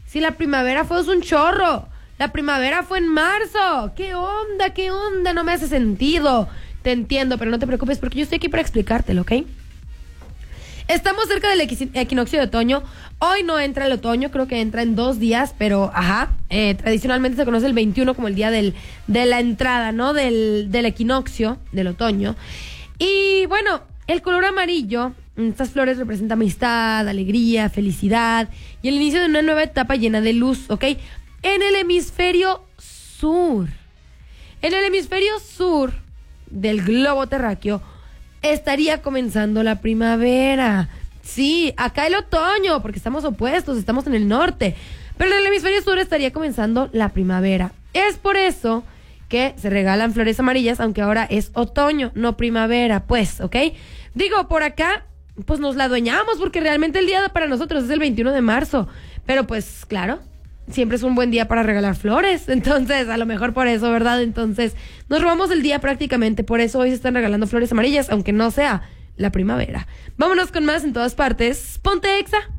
Si la primavera fue un chorro. La primavera fue en marzo. ¿Qué onda? ¿Qué onda? No me hace sentido. Te entiendo, pero no te preocupes porque yo estoy aquí para explicártelo, ¿ok? Estamos cerca del equinoccio de otoño. Hoy no entra el otoño, creo que entra en 2 días, pero tradicionalmente se conoce el 21 como el día de la entrada, ¿no? Del equinoccio, del otoño. Y bueno, el color amarillo, estas flores representan amistad, alegría, felicidad y el inicio de una nueva etapa llena de luz, ¿ok? En el hemisferio sur. En el hemisferio sur del globo terráqueo estaría comenzando la primavera. Sí, acá el otoño, porque estamos opuestos, estamos en el norte. Pero en el hemisferio sur estaría comenzando la primavera. Es por eso que se regalan flores amarillas, aunque ahora es otoño, no primavera, pues, ¿ok? Digo, por acá, pues nos la adueñamos, porque realmente el día para nosotros es el 21 de marzo. Pero pues, claro, siempre es un buen día para regalar flores. Entonces, a lo mejor por eso, ¿verdad? Entonces, nos robamos el día prácticamente. Por eso hoy se están regalando flores amarillas, aunque no sea la primavera. Vámonos con más en todas partes. Ponte Exa.